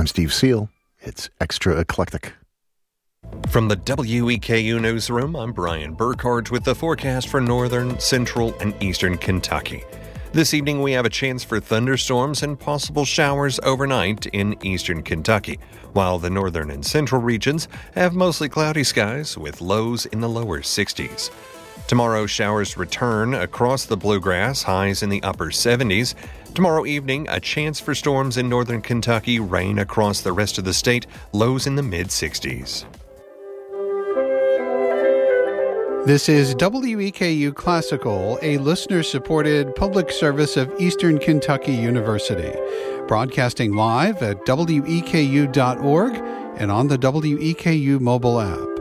I'm Steve Seal. It's Extra Eclectic. From the WEKU Newsroom, I'm Brian Burkhardt with the forecast for northern, central, and eastern Kentucky. This evening, we have a chance for thunderstorms and possible showers overnight in eastern Kentucky, while the northern and central regions have mostly cloudy skies with lows in the lower 60s. Tomorrow, showers return across the bluegrass, highs in the upper 70s. Tomorrow evening, a chance for storms in northern Kentucky, rain across the rest of the state, lows in the mid-60s. This is WEKU Classical, a listener-supported public service of Eastern Kentucky University, broadcasting live at weku.org and on the WEKU mobile app.